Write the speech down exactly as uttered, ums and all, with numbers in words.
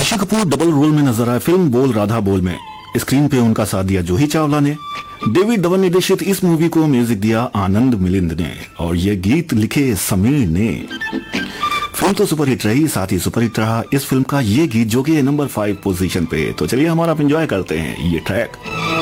Rishi Kapoor double role में नजर आए फिल्म बोल राधा बोल में। स्क्रीन पे उनका साथ दिया जूही चावला ने। डेविड धवन निर्देशित इस मूवी को म्यूजिक दिया आनंद मिलिंद ने और ये गीत लिखे समीर ने। फिल्म तो सुपरहिट रही, साथ ही सुपरहिट रहा इस फिल्म का ये गीत जो कि नंबर फाइव पोजीशन पे। तो चलिए हमारा आप एंजॉय करते हैं ये ट्रैक।